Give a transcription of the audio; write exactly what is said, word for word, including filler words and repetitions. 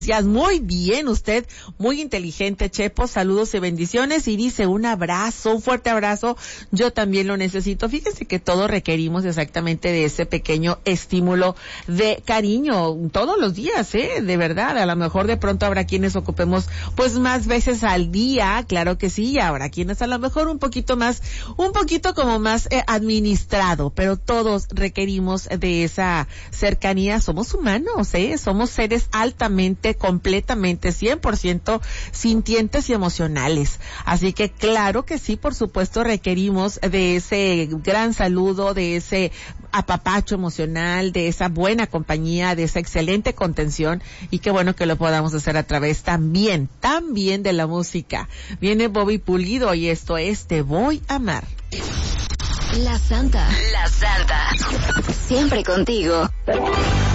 Muy bien, usted, muy inteligente, Chepo, saludos y bendiciones, y dice un abrazo, un fuerte abrazo, yo también lo necesito. Fíjese que todos requerimos exactamente de ese pequeño estímulo de cariño, todos los días, eh, de verdad. A lo mejor de pronto habrá quienes ocupemos pues más veces al día, claro que sí, y habrá quienes a lo mejor un poquito más, un poquito como más eh, administrado, pero todos requerimos de esa cercanía. Somos humanos, eh, somos seres altamente, completamente, cien por ciento sintientes y emocionales. Así que claro que sí, por supuesto, requerimos de ese gran saludo, de ese apapacho emocional, de esa buena compañía, de esa excelente contención, y qué bueno que lo podamos hacer a través también, también de la música. Viene Bobby Pulido y esto es Te Voy a Amar. La Santa. La Santa. Siempre contigo.